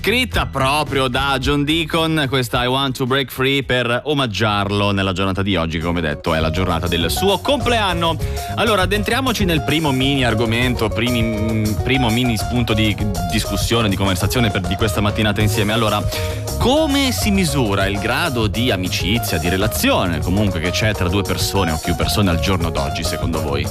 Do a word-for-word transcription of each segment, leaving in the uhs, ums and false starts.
scritta proprio da John Deacon, questa I Want to Break Free, per omaggiarlo nella giornata di oggi, che come detto è la giornata del suo compleanno. Allora, addentriamoci nel primo mini argomento, primi, primo mini spunto di discussione, di conversazione per, di questa mattinata insieme. Allora, come si misura il grado di amicizia, di relazione comunque che c'è tra due persone o più persone al giorno d'oggi, secondo voi?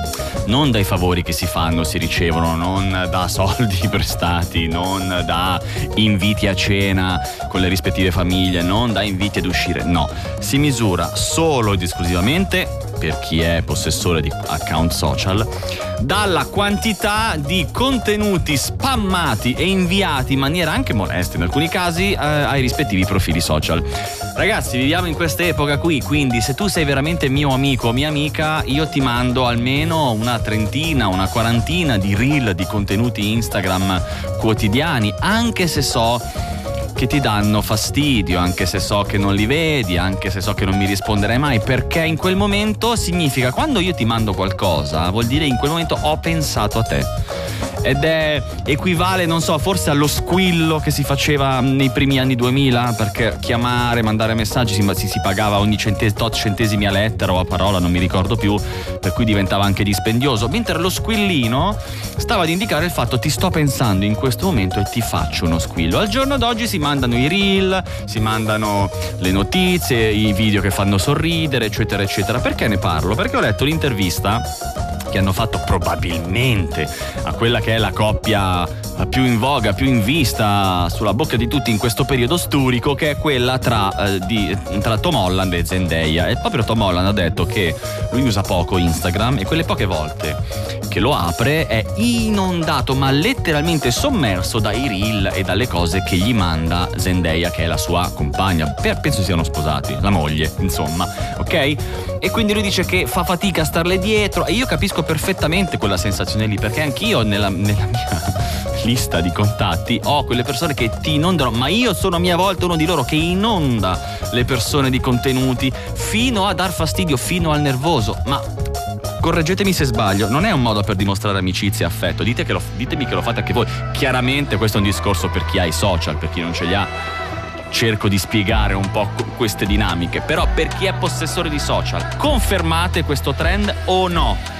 Non dai favori che si fanno, si ricevono, non da soldi prestati, non da inviti a cena con le rispettive famiglie, non da inviti ad uscire, no. Si misura solo ed esclusivamente, per chi è possessore di account social, dalla quantità di contenuti spammati e inviati in maniera anche molesta in alcuni casi eh, ai rispettivi profili social. Ragazzi, viviamo in questa epoca qui, quindi se tu sei veramente mio amico o mia amica, io ti mando almeno una trentina, una quarantina di reel, di contenuti Instagram quotidiani, anche se so che ti danno fastidio, anche se so che non li vedi, anche se so che non mi risponderai mai, perché in quel momento significa, quando io ti mando qualcosa, vuol dire in quel momento ho pensato a te. Ed è equivale, non so, forse allo squillo che si faceva nei primi anni duemila, perché chiamare, mandare messaggi si, si, si pagava ogni centes, tot centesimi a lettera o a parola, non mi ricordo più, per cui diventava anche dispendioso, mentre lo squillino stava ad indicare il fatto: ti sto pensando in questo momento e ti faccio uno squillo. Al giorno d'oggi si mandano i reel, si mandano le notizie, i video che fanno sorridere, eccetera eccetera. Perché ne parlo? Perché ho letto l'intervista che hanno fatto probabilmente a quella che è la coppia più in voga, più in vista, sulla bocca di tutti in questo periodo storico, che è quella tra, eh, di, tra Tom Holland e Zendaya. E proprio Tom Holland ha detto che lui usa poco Instagram e quelle poche volte che lo apre è inondato, ma letteralmente sommerso, dai reel e dalle cose che gli manda Zendaya, che è la sua compagna, per, penso siano sposati, la moglie, insomma, ok? E quindi lui dice che fa fatica a starle dietro, e io capisco perfettamente quella sensazione lì, perché anch'io nella, nella mia lista di contatti ho quelle persone che ti inondano, ma io sono a mia volta uno di loro che inonda le persone di contenuti fino a dar fastidio, fino al nervoso. Ma correggetemi se sbaglio, non è un modo per dimostrare amicizia e affetto. Dite che lo, ditemi che lo fate anche voi. Chiaramente questo è un discorso per chi ha i social, per chi non ce li ha cerco di spiegare un po' queste dinamiche, però per chi è possessore di social, confermate questo trend o no?